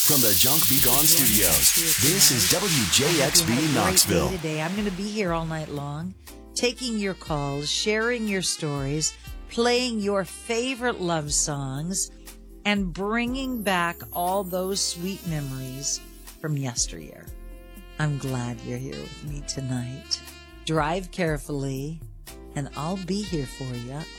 From the Junk Be Gone studios, this is WJXB Knoxville. Today, I'm going to be here all night long, taking your calls, sharing your stories, playing your favorite love songs, and bringing back all those sweet memories from yesteryear. I'm glad you're here with me tonight. Drive carefully, and I'll be here for you